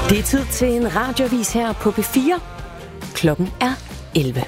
Det er tid til en radioavis her på P4. Klokken er 11.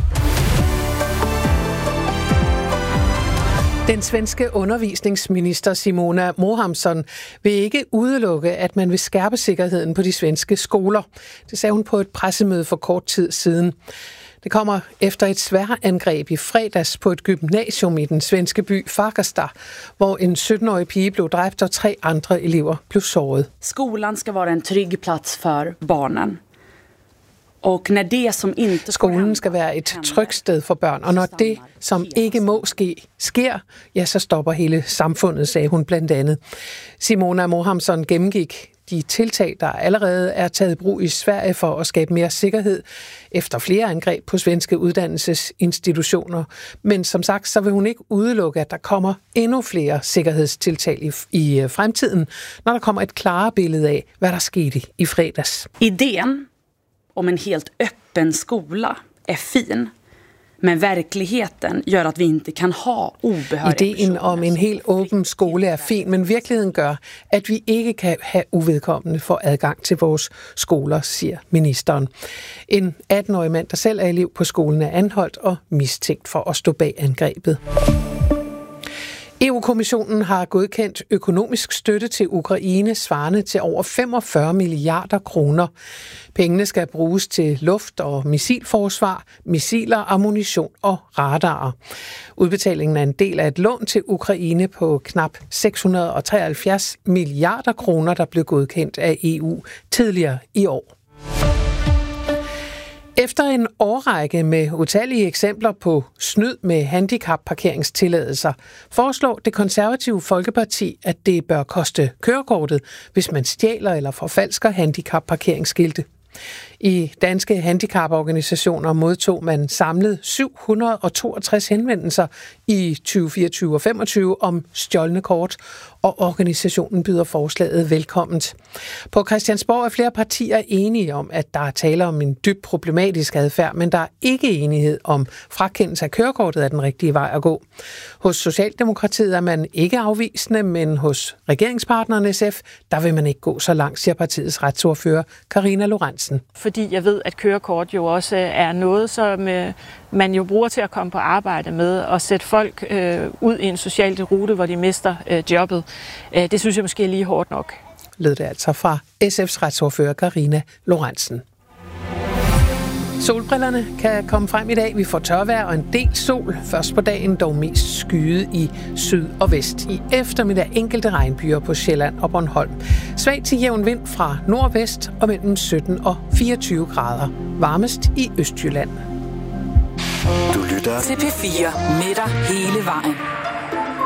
Den svenske undervisningsminister Simona Mohamsson vil ikke udelukke, at man vil skærpe sikkerheden på de svenske skoler. Det sagde hun på et pressemøde for kort tid siden. Det kommer efter et sværangreb i fredags på et gymnasium i den svenske by Fagersta, hvor en 17-årig pige blev dræbt og 3 andre elever blev såret. Skolan skal være en trygg plads for barnen. Og når det, som ikke Skolen skal være et trygt sted for børn, og når det, som ikke må ske, sker, ja, så stopper hele samfundet, sagde hun blandt andet. Simona Mohamsson gennemgik de tiltag, der allerede er taget i brug i Sverige for at skabe mere sikkerhed efter flere angreb på svenske uddannelsesinstitutioner. Men som sagt, så vil hun ikke udelukke, at der kommer endnu flere sikkerhedstiltag i fremtiden, når der kommer et klare billede af, hvad der skete i fredags. Ideen om en helt öppen skola är fin, men verkligheten gör att vi inte kan ha obehöriga Ideen om en helt åben skole er fin, men virkeligheden gør, at vi ikke kan have uvedkommende for adgang til vores skoler, siger ministeren. En 18-årig mand, der selv er elev på skolen, er anholdt og mistænkt for at stå bag angrebet. EU-kommissionen har godkendt økonomisk støtte til Ukraine svarende til over 45 milliarder kroner. Pengene skal bruges til luft- og missilforsvar, missiler, ammunition og radarer. Udbetalingen er en del af et lån til Ukraine på knap 673 milliarder kroner, der blev godkendt af EU tidligere i år. Efter en årrække med utallige eksempler på snyd med handicapparkeringstilladelser, foreslår det konservative Folkeparti, at det bør koste kørekortet, hvis man stjæler eller forfalsker handicapparkeringsskilte. I danske handicaporganisationer modtog man samlet 762 henvendelser i 2024 og 2025 om stjålne kort, og organisationen byder forslaget velkomment. På Christiansborg er flere partier enige om, at der er tale om en dybt problematisk adfærd, men der er ikke enighed om frakendelse af kørekortet er den rigtige vej at gå. Hos Socialdemokratiet er man ikke afvisende, men hos regeringspartneren SF, der vil man ikke gå så langt, siger partiets retsordfører Karina Lorentzen. Fordi jeg ved, at kørekort jo også er noget, som man jo bruger til at komme på arbejde med og sætte folk ud i en social rute, hvor de mister jobbet. Det synes jeg måske er lige hårdt nok. Lød det altså fra SF's retsordfører Karina Lorentzen. Solbrillerne kan komme frem i dag. Vi får tørvejr og en del sol. Først på dagen dog mest skyet i syd og vest. I eftermiddag enkelte regnbyer på Sjælland og Bornholm. Svag til jævn vind fra nordvest og mellem 17 og 24 grader. Varmest i Østjylland. Du lytter til P4 med dig hele vejen.